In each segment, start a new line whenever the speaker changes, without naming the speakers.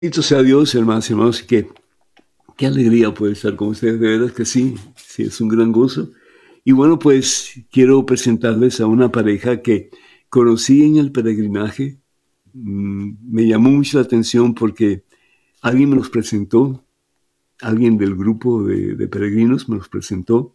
Bendito sea Dios, hermanos y hermanos, qué alegría poder estar con ustedes, de verdad que sí, sí, es un gran gozo. Y bueno, pues quiero presentarles a una pareja que conocí en el peregrinaje. Me llamó mucho la atención porque alguien me los presentó, alguien del grupo de peregrinos me los presentó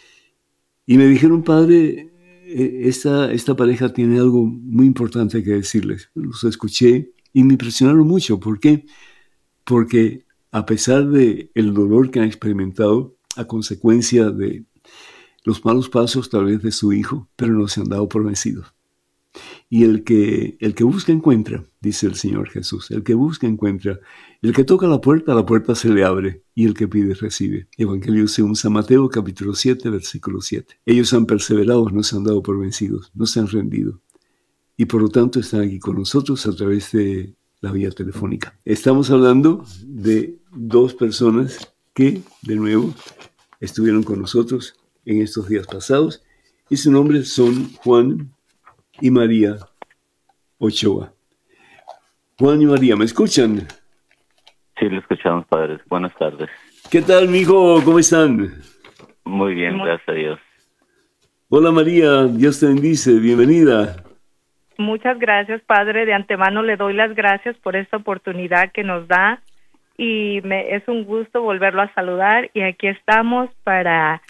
y me dijeron, padre, esta pareja tiene algo muy importante que decirles. Los escuché y me impresionaron mucho. ¿Por qué? Porque a pesar de el dolor que han experimentado a consecuencia de los malos pasos tal vez de su hijo, pero no se han dado por vencidos. Y el que busca encuentra, dice el Señor Jesús. El que busca encuentra. El que toca la puerta se le abre. Y el que pide recibe. Evangelio según San Mateo, capítulo 7, versículo 7. Ellos han perseverado, no se han dado por vencidos, no se han rendido. Y por lo tanto están aquí con nosotros a través de la vía telefónica. Estamos hablando de dos personas que, de nuevo, estuvieron con nosotros en estos días pasados y sus nombres son Juan y María Ochoa. Juan y María, ¿me escuchan?
Sí, lo escuchamos, padres. Buenas tardes.
¿Qué tal, mijo? ¿Cómo están?
Muy bien, gracias a Dios.
Hola, María. Dios te bendice. Bienvenida.
Muchas gracias, Padre. De antemano le doy las gracias por esta oportunidad que nos da y es un gusto volverlo a saludar. Y aquí estamos para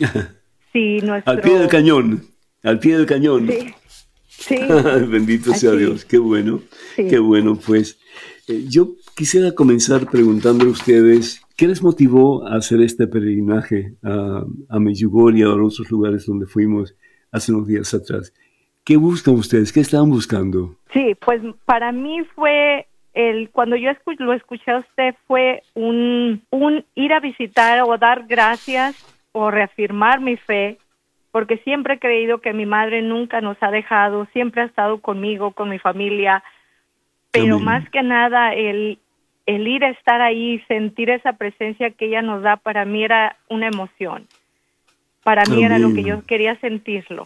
Al pie del cañón. Al pie del cañón.
Sí, sí.
Bendito sea
Aquí.
Dios. Qué bueno.
Sí.
Qué bueno, pues. Yo quisiera comenzar preguntándole a ustedes, ¿qué les motivó a hacer este peregrinaje a Medjugorje y a otros lugares donde fuimos hace unos días atrás? ¿Qué buscan ustedes? ¿Qué estaban buscando?
Sí, pues para mí fue cuando yo lo escuché a usted fue un ir a visitar o dar gracias o reafirmar mi fe, porque siempre he creído que mi madre nunca nos ha dejado, siempre ha estado conmigo, con mi familia, pero
Amén.
más que nada el ir a estar ahí, sentir esa presencia que ella nos da, para mí era una emoción. Para mí era lo que yo quería sentirlo.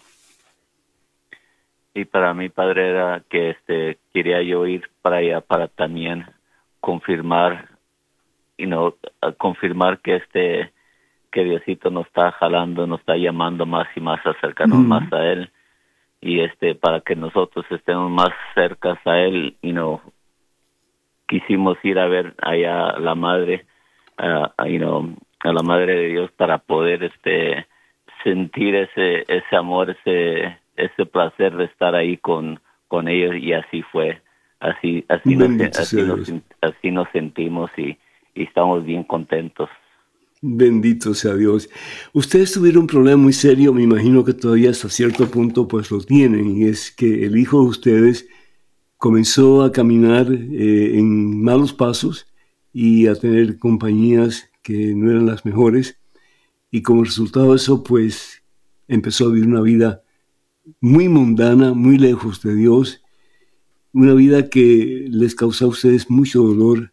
Y para mí, padre, era que quería yo ir para allá para también confirmar, confirmar que que Diosito nos está jalando, nos está llamando más y más a acercarnos más a él, y para que nosotros estemos más cercas a él. Quisimos ir a ver allá a la madre, a la madre de Dios, para poder sentir ese amor, ese placer de estar ahí con ellos, y así fue. Así nos sentimos y estamos bien contentos.
Bendito sea Dios. Ustedes tuvieron un problema muy serio, me imagino que todavía hasta cierto punto pues lo tienen, y es que el hijo de ustedes comenzó a caminar en malos pasos y a tener compañías que no eran las mejores, y como resultado de eso pues empezó a vivir una vida muy mundana, muy lejos de Dios, una vida que les causó a ustedes mucho dolor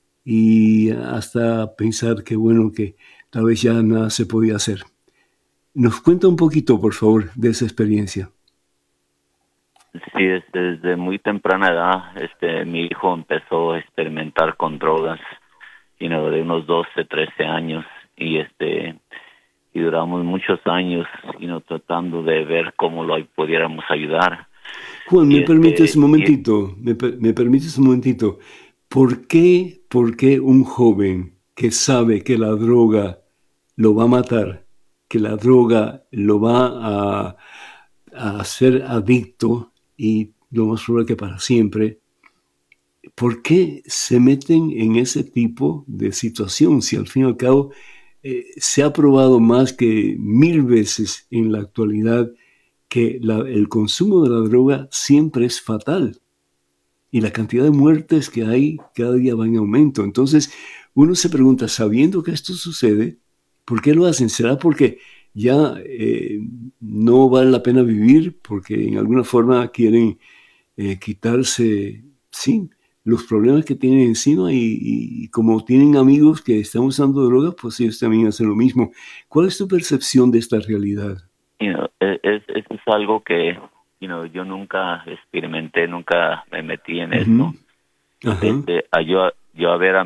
y hasta pensar que bueno, que tal vez ya nada se podía hacer. ¿Nos cuenta un poquito, por favor, de esa experiencia?
Sí, desde muy temprana edad, mi hijo empezó a experimentar con drogas, de unos 12, 13 años, y duramos muchos años, tratando de ver cómo lo pudiéramos ayudar.
Juan, ¿me permites un momentito? ¿Me permites un momentito? ¿Por qué un joven que sabe que la droga lo va a matar, que la droga lo va a hacer adicto y lo más probable que para siempre, por qué se meten en ese tipo de situación si al fin y al cabo se ha probado más que 1000 veces en la actualidad que el consumo de la droga siempre es fatal y la cantidad de muertes que hay cada día va en aumento? Entonces uno se pregunta, sabiendo que esto sucede, ¿por qué lo hacen? ¿Será porque ya no vale la pena vivir? Porque en alguna forma quieren quitarse, sí, los problemas que tienen encima, y como tienen amigos que están usando drogas, pues ellos también hacen lo mismo. ¿Cuál es tu percepción de esta realidad?
Eso es algo que yo nunca experimenté, nunca me metí en esto.
Ajá.
yo a ver a